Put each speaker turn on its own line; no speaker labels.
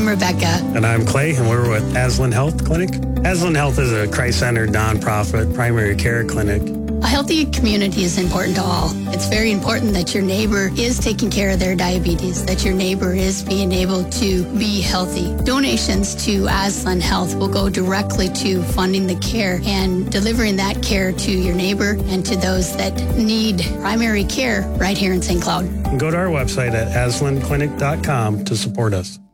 Rebecca.
And I'm Clay, and we're with Aslan Health Clinic. Aslan Health is a Christ-centered, nonprofit primary care clinic.
A healthy community is important to all. It's very important that your neighbor is taking care of their diabetes, that your neighbor is being able to be healthy. Donations to Aslan Health will go directly to funding the care and delivering that care to your neighbor and to those that need primary care right here in St. Cloud.
Go to our website at aslanclinic.com to support us.